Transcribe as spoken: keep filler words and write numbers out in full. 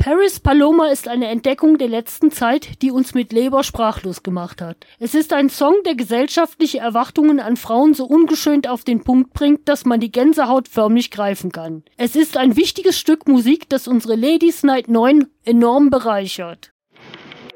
Paris Paloma ist eine Entdeckung der letzten Zeit, die uns mit Leber sprachlos gemacht hat. Es ist ein Song, der gesellschaftliche Erwartungen an Frauen so ungeschönt auf den Punkt bringt, dass man die Gänsehaut förmlich greifen kann. Es ist ein wichtiges Stück Musik, das unsere Ladies Night neun enorm bereichert.